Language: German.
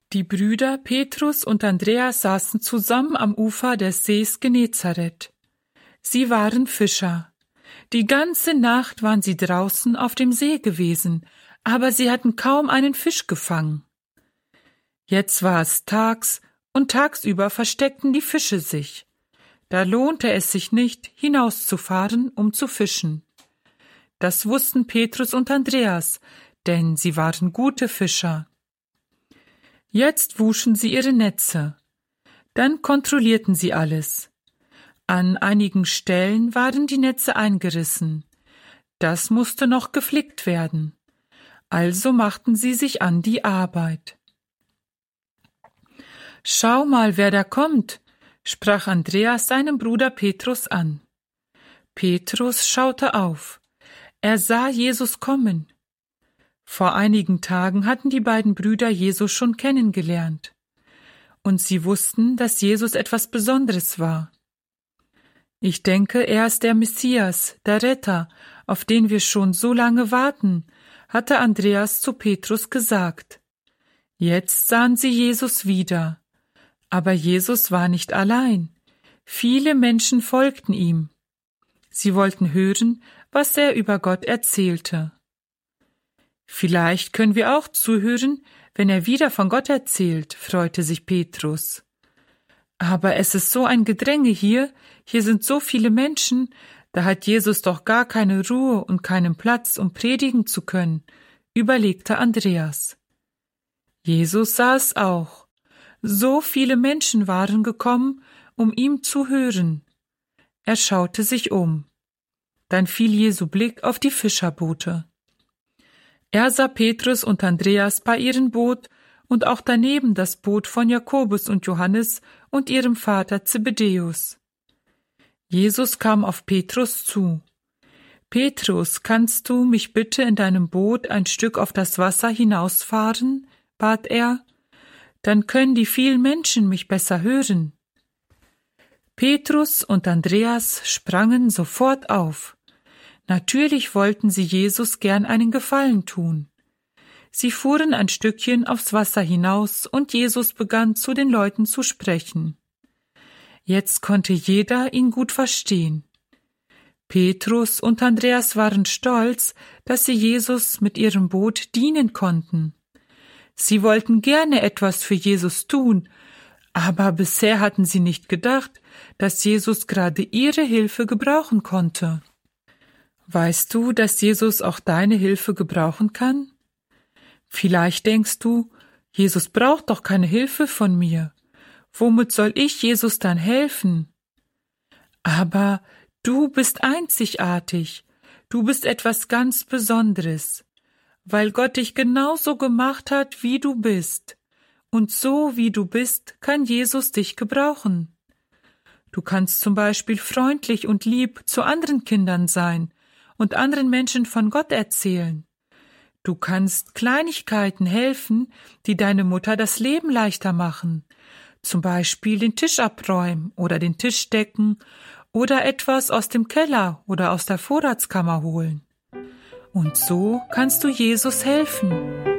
Die Brüder Petrus und Andreas saßen zusammen am Ufer des Sees Genezareth. Sie waren Fischer. Die ganze Nacht waren sie draußen auf dem See gewesen, aber sie hatten kaum einen Fisch gefangen. Jetzt war es tags, und tagsüber versteckten die Fische sich. Da lohnte es sich nicht, hinauszufahren, um zu fischen. Das wussten Petrus und Andreas, denn sie waren gute Fischer. Jetzt wuschen sie ihre Netze. Dann kontrollierten sie alles. An einigen Stellen waren die Netze eingerissen. Das musste noch geflickt werden. Also machten sie sich an die Arbeit. »Schau mal, wer da kommt«, sprach Andreas seinem Bruder Petrus an. Petrus schaute auf. Er sah Jesus kommen. Vor einigen Tagen hatten die beiden Brüder Jesus schon kennengelernt. Und sie wussten, dass Jesus etwas Besonderes war. »Ich denke, er ist der Messias, der Retter, auf den wir schon so lange warten«, hatte Andreas zu Petrus gesagt. Jetzt sahen sie Jesus wieder. Aber Jesus war nicht allein. Viele Menschen folgten ihm. Sie wollten hören, was er über Gott erzählte. »Vielleicht können wir auch zuhören, wenn er wieder von Gott erzählt«, freute sich Petrus. »Aber es ist so ein Gedränge hier sind so viele Menschen, da hat Jesus doch gar keine Ruhe und keinen Platz, um predigen zu können«, überlegte Andreas. Jesus sah es auch. So viele Menschen waren gekommen, um ihm zu hören. Er schaute sich um. Dann fiel Jesu Blick auf die Fischerboote. Er sah Petrus und Andreas bei ihrem Boot und auch daneben das Boot von Jakobus und Johannes und ihrem Vater Zebedäus. Jesus kam auf Petrus zu. »Petrus, kannst du mich bitte in deinem Boot ein Stück auf das Wasser hinausfahren?« bat er. »Dann können die vielen Menschen mich besser hören.« Petrus und Andreas sprangen sofort auf. Natürlich wollten sie Jesus gern einen Gefallen tun. Sie fuhren ein Stückchen aufs Wasser hinaus und Jesus begann zu den Leuten zu sprechen. Jetzt konnte jeder ihn gut verstehen. Petrus und Andreas waren stolz, dass sie Jesus mit ihrem Boot dienen konnten. Sie wollten gerne etwas für Jesus tun, aber bisher hatten sie nicht gedacht, dass Jesus gerade ihre Hilfe gebrauchen konnte. Weißt du, dass Jesus auch deine Hilfe gebrauchen kann? Vielleicht denkst du, Jesus braucht doch keine Hilfe von mir. Womit soll ich Jesus dann helfen? Aber du bist einzigartig. Du bist etwas ganz Besonderes, weil Gott dich genauso gemacht hat, wie du bist. Und so, wie du bist, kann Jesus dich gebrauchen. Du kannst zum Beispiel freundlich und lieb zu anderen Kindern sein und anderen Menschen von Gott erzählen. Du kannst Kleinigkeiten helfen, die deine Mutter das Leben leichter machen, zum Beispiel den Tisch abräumen oder den Tisch decken oder etwas aus dem Keller oder aus der Vorratskammer holen. Und so kannst du Jesus helfen.